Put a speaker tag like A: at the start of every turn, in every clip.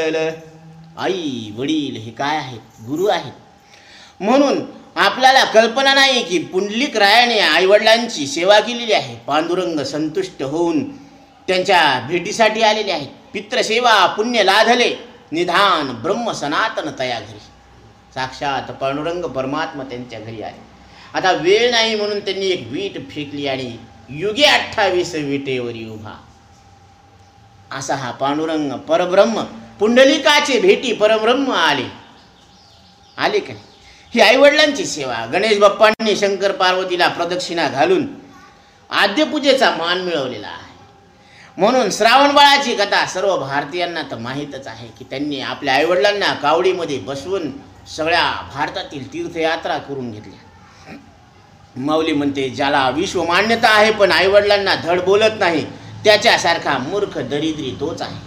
A: कळलं, आई वडील हे काय आहेत, गुरु आहेत. म्हणून आपल्याला कल्पना नाही की पुंडलिक रायाने आईवडिलांची सेवा केलेली आहे. पांडुरंग संतुष्ट होऊन त्यांच्या भेटीसाठी आलेले आहेत. पितृसेवा पुण्य लाधले, निधान ब्रह्म सनातन तया घरी. साक्षात पांडुरंग परमात्मा त्यांच्या घरी आले. आता वेळ नाही म्हणून त्यांनी एक वीट फेकली आणि युगे 28 विटेवरी उभा. असा हा पांडुरंग परब्रह्म पुंडलिकाचे भेटी परब्रह्म आले का? ही आईवडिलांची सेवा. गणेश बाप्पांनी शंकर पार्वतीला प्रदक्षिणा घालून आद्यपूजेचा मान मिळवलेला आहे. म्हणून श्रावण बाळाची कथा सर्व भारतीयांना तर माहीतच आहे की त्यांनी आपल्या आईवडिलांना कावडीमध्ये बसवून सगळ्या भारतातील तीर्थयात्रा करून घेतल्या. माऊली म्हणते, ज्याला विश्व मान्यता आहे पण आईवडिलांना धड बोलत नाही त्याच्यासारखा मूर्ख दरिद्री तोच आहे.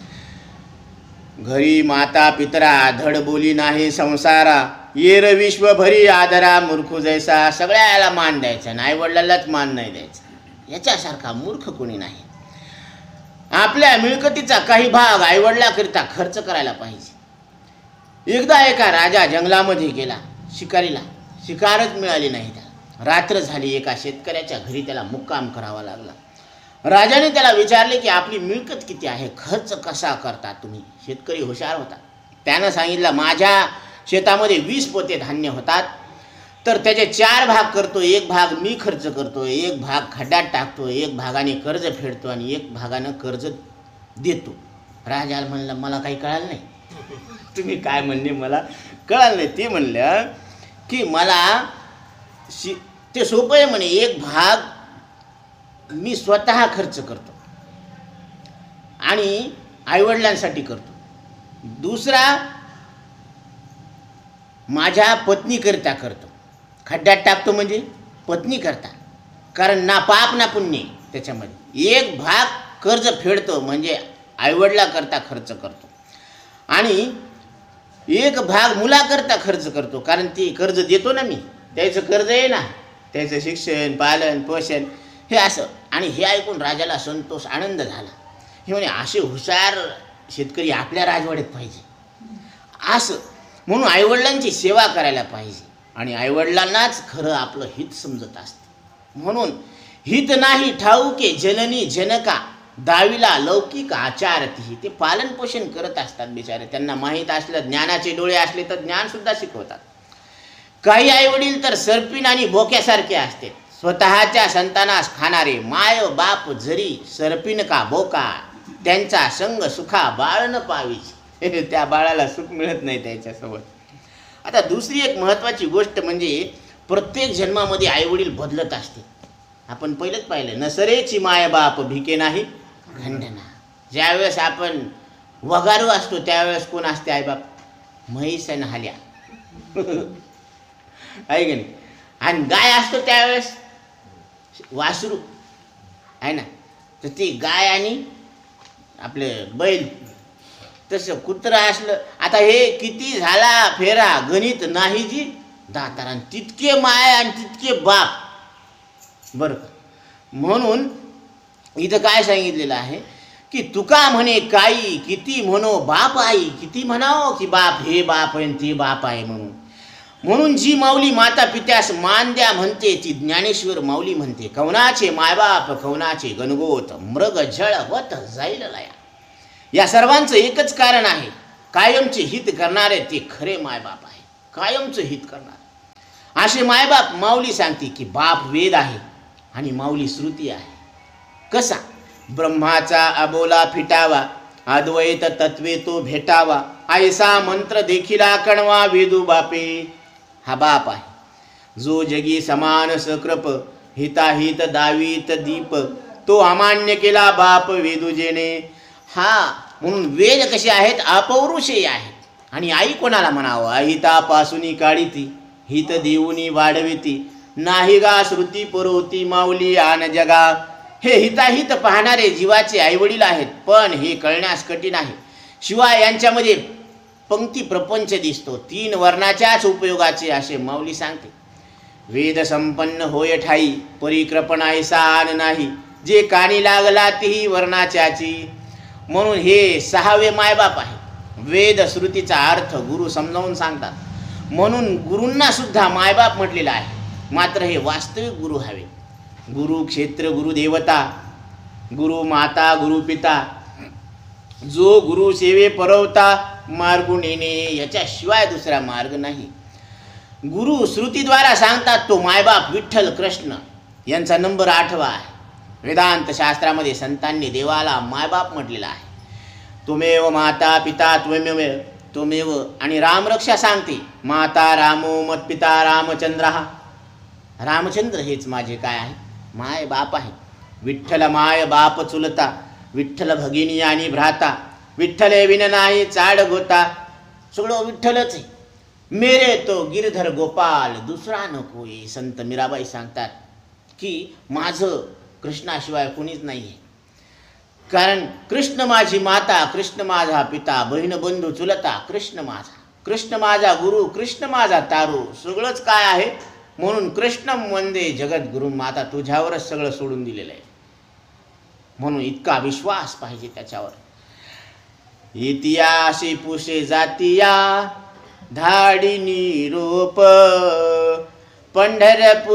A: घरी माता पितरा धड बोली नाही संसारा, येर विश्व भरी आदरा मूर्ख जैसा. सगळ्याला मान द्यायचा आणि आईवडिलांनाच मान नाही द्यायचा, याच्यासारखा मूर्ख कोणी नाही. आपल्या मिळकतीचा काही भाग आईवडिलाकरिता खर्च करायला पाहिजे. एकदा एका राजा जंगलामध्ये गेला शिकारीला. शिकारच मिळाली नाही त्याला. रात्र झाली. एका शेतकऱ्याच्या घरी त्याला मुक्काम करावा लागला. राजाने त्याला विचारले की आपली मिळकत किती आहे, खर्च कसा करता तुम्ही? शेतकरी हुशार होता. त्यानं सांगितलं, माझ्या शेतामध्ये 20 पोते धान्य होतात, तर त्याचे 4 भाग करतो. 1 भाग मी खर्च करतो, 1 भाग खड्ड्यात टाकतो, 1 भागाने कर्ज फेडतो आणि 1 भागानं कर्ज देतो. राजाला म्हणलं, मला काही कळालं नाही. तुम्ही काय म्हणले मला कळालं नाही. ते म्हणलं की मला ते सोपं आहे म्हणे. 1 भाग मी स्वतः खर्च करतो आणि आईवडिलांसाठी करतो. दुसरा माझ्या पत्नीकरिता करतो. खड्ड्यात टाकतो म्हणजे पत्नी करता, कारण ना पाप ना पुण्य त्याच्यामध्ये. 1 भाग कर्ज फेडतो म्हणजे आईवडिलाकरता खर्च करतो आणि 1 भाग मुलाकरता खर्च करतो, कारण ती कर्ज देतो ना मी, त्याचं कर्ज आहे ना, त्याचं शिक्षण पालन पोषण हे असं. आणि हे ऐकून राजाला संतोष आनंद झाला. हे म्हणे, असे हुशार शेतकरी आपल्या राजवाड्यात पाहिजे असं. म्हणून आईवडिलांची सेवा करायला पाहिजे आणि आईवडिलांनाच खरं आपलं हित समजत असतं. म्हणून हित नाही ठाऊके जननी जनका, दावीला लौकिक आचारती. ते पालन पोषण करत असतात बिचारे. त्यांना माहीत असलं, ज्ञानाचे डोळे असले तर ज्ञानसुद्धा शिकवतात. काही आईवडील तर सर्पिन आणि बोक्यासारखे असते. स्वतःच्या संतानास खाणारे माय बाप जरी सर्पिन का बोका, त्यांचा संग सुखा बाळ न पावीची. त्या बाळाला सुख मिळत नाही त्याच्यासोबत. आता दुसरी एक महत्त्वाची गोष्ट म्हणजे प्रत्येक जन्मामध्ये आईवडील बदलत असते. आपण पहिलेच पाहिलं, नसरेची माय बाप भिके नाही खंडना. ज्यावेळेस आपण वगारू असतो त्यावेळेस कोण असते आईबाप? म्हैस आणि हाल्या आहे की नाही. आणि गाय असतो त्यावेळेस वासरू आहे ना, तर ती गाय आणि आपले बैल. तसं कुत्रं असलं. आता हे किती झाला फेरा गणित नाही जी दातारा, तितके माय आणि तितके बाप बरं. म्हणून इथं काय सांगितलेलं आहे की तुका म्हणे काही किती म्हणो बाप आई, किती म्हणावं की बाप हे बाप आहे ती बाप आहे म्हणून. म्हणून जी माऊली माता पित्यास मान द्या म्हणते ती ज्ञानेश्वर माऊली म्हणते, कवनाचे मायबाप कवनाचे गणगोत, मृग झळ वत जाईल लया. या सर्वांचं एकच कारण आहे, कायमचे हित करणारे ते खरे मायबाप आहे. कायमचं हित करणारे असे मायबाप. माऊली सांगते की बाप वेद आहे आणि माऊली श्रुती आहे. कसा? ब्रह्माचा अबोला फिटावा, अद्वैत तत्वे तो भेटावा, ऐसा मंत्र देखिला कणवा वेदू बापे. हा बाप आहे जो जगी समान सकृप, हिताहित दावीत दीप, तो अमान्य केला बाप वेदूजेने. हा म्हणून वेद कसे आहेत? अपौरुषेय आहेत. आणि आई कोणाला म्हणावं? अहितापासून काढिती, हित देऊनी वाढविती, नाही गा श्रुती पुरवती माऊली आन जगा. हे हिताहित पाहणारे जीवाचे आईवडील आहेत, पण हे कळण्यास कठीण आहे. शिवाय यांच्यामध्ये पंक्ती प्रपंच दिसतो, 3 वर्णाच्याच उपयोगाचे असे माऊली सांगते. वेद संपन्न होय ठाई, परिकृपण ऐसा आन नाही, जे कानी लागला तीही वर्णाच्याची. म्हणून हे 6वे मायबाप आहे. वेद श्रुतीचा अर्थ गुरु समजावून सांगतात. म्हणून गुरूंना सुद्धा मायबाप म्हटलेलं आहे. मात्र हे वास्तविक गुरु हवे. गुरु क्षेत्र, गुरु देवता, गुरु माता, गुरु पिता, जो गुरु सेवे परवता मार्गून येणे, याच्याशिवाय दुसरा मार्ग नाही. गुरु श्रुतीद्वारा सांगतात तो मायबाप विठ्ठल कृष्ण यांचा नंबर 8वा आहे. वेदांत शास्त्रामध्ये संतांनी देवाला मायबाप म्हटलेला आहे. त्वमेव माता पिता त्वमेव आणि रामरक्षा सांगते माता रामो मत्पिता रामचंद्र. रामचंद्र हेच माझे काय आहे, माय बाप आहे. विठ्ठल माय बाप चुलता, विठ्ठल भगिनी आणि भ्राता, विठ्ठल विन नाही चाड गोता. सगळं विठ्ठलच आहे. मेरे तो गिरधर गोपाल दुसरा नकोय. संत मीराबाई सांगतात की माझं कृष्णाशिवाय कोणीच नाही आहे. कारण कृष्ण माझी माता, कृष्ण माझा पिता, बहीण बंधू चुलता, कृष्ण माझा, कृष्ण माझा गुरु, कृष्ण माझा तारू, सगळंच काय आहे. म्हणून कृष्णम वंदे जगद्गुरु. माता तुझ्यावरच सगळं सोडून दिलेलं आहे. म्हणून इतका विश्वास पाहिजे त्याच्यावर. इतिहासी पुषे जातिया धाडी निरोप पंढरपूर